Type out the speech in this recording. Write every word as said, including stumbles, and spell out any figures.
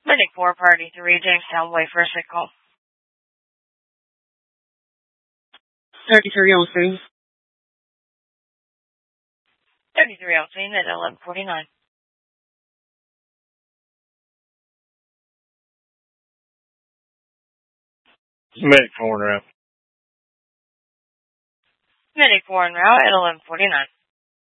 Medic four, Priority three, Jamestown, wait for a sick call. thirty-three on scene. thirty-three on scene at eleven forty-nine. Medic four en route. Medic four en route at eleven forty-nine.